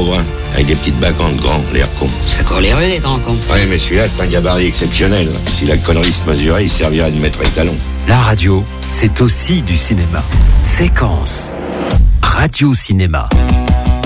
pauvre, hein, avec des petites bacantes grands, l'air con. C'est coléreux, les grands cons. Ouais, mais celui-là, c'est un gabarit exceptionnel. Si la connerie se mesurait, il servirait de maître étalon. La radio, c'est aussi du cinéma. Séquence. Radio Cinéma.